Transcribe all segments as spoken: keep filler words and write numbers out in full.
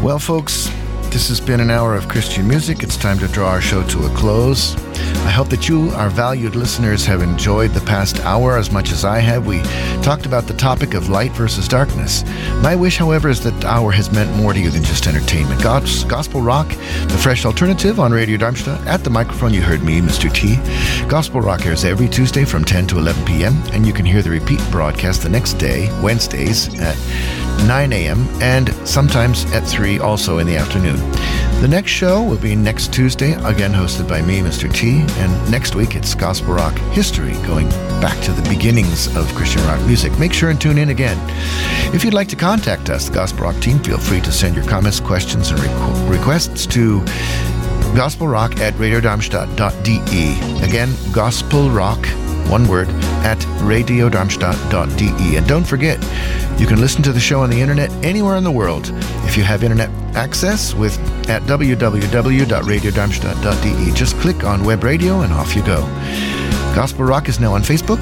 Well, folks, this has been an hour of Christian music. It's time to draw our show to a close. I hope that you, our valued listeners, have enjoyed the past hour as much as I have. We talked about the topic of light versus darkness. My wish, however, is that the hour has meant more to you than just entertainment. God's Gospel Rock, the fresh alternative on Radio Darmstadt. At the microphone, you heard me, Mister T. Gospel Rock airs every Tuesday from ten to eleven p.m., and you can hear the repeat broadcast the next day, Wednesdays, at nine a.m., and sometimes at three also in the afternoon. The next show will be next Tuesday, again hosted by me, Mister T, and next week it's Gospel Rock History, going back to the beginnings of Christian rock music. Make sure and tune in again. If you'd like to contact us, the Gospel Rock team, feel free to send your comments, questions, and requ- requests to gospelrock at radiodarmstadt dot d e. Again, Gospel Rock, one word, at radiodarmstadt dot d e. And don't forget, you can listen to the show on the internet anywhere in the world if you have internet access with at w w w dot radiodarmstadt dot d e. Just click on web radio and off you go. Gospel Rock is now on Facebook.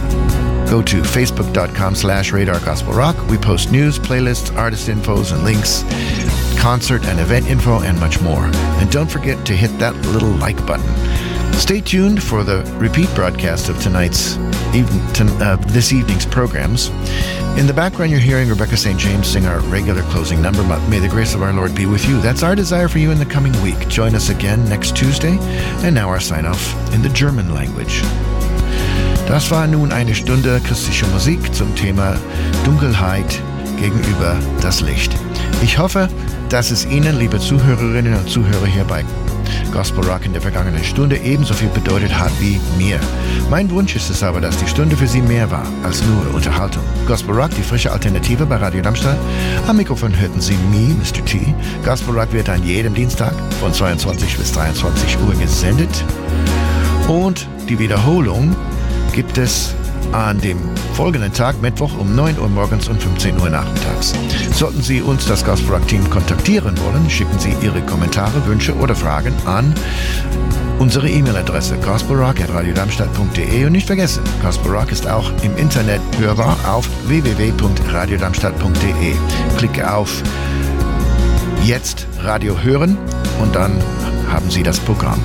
Go to facebook.com slash radar gospel rock. We post news, playlists, artist infos, and links, concert and event info, and much more. And don't forget to hit that little like button. Stay tuned for the repeat broadcast of tonight's even, uh, this evening's programs. In the background, you're hearing Rebecca Saint James sing our regular closing number, May the Grace of Our Lord be with you. That's our desire for you in the coming week. Join us again next Tuesday. And now our sign-off in the German language. Das war nun eine Stunde christliche Musik zum Thema Dunkelheit gegenüber das Licht. Ich hoffe, dass es Ihnen, liebe Zuhörerinnen und Zuhörer hier bei Gospel Rock in der vergangenen Stunde ebenso viel bedeutet hat wie mir. Mein Wunsch ist es aber, dass die Stunde für Sie mehr war als nur Unterhaltung. Gospel Rock, die frische Alternative bei Radio Darmstadt. Am Mikrofon hörten Sie mich, Mister T. Gospel Rock wird an jedem Dienstag von zweiundzwanzig bis dreiundzwanzig Uhr gesendet. Und die Wiederholung gibt es an dem folgenden Tag, Mittwoch, um neun Uhr morgens und fünfzehn Uhr nachmittags. Sollten Sie uns, das Gospel Rock Team, kontaktieren wollen, schicken Sie Ihre Kommentare, Wünsche oder Fragen an unsere E-Mail-Adresse gospelrock at radiodarmstadt punkt d e. Und nicht vergessen, Gospel Rock ist auch im Internet hörbar auf w w w punkt radiodarmstadt punkt d e. Klicke auf Jetzt Radio hören und dann haben Sie das Programm.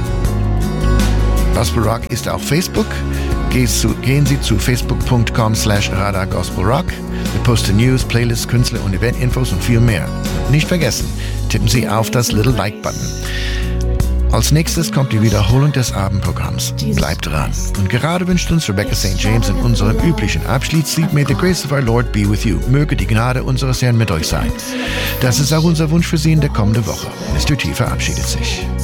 Gospel Rock ist auf Facebook. Gehen Sie zu facebook.com slash radar gospel rock. Wir posten News, Playlists, Künstler und Eventinfos und viel mehr. Und nicht vergessen, tippen Sie auf das Little Like-Button. Als nächstes kommt die Wiederholung des Abendprogramms. Bleibt dran. Und gerade wünscht uns Rebecca Saint James in unserem üblichen Abschiedslied May the Grace of Our Lord be with you. Möge die Gnade unseres Herrn mit euch sein. Das ist auch unser Wunsch für Sie in der kommenden Woche. Mister T verabschiedet sich.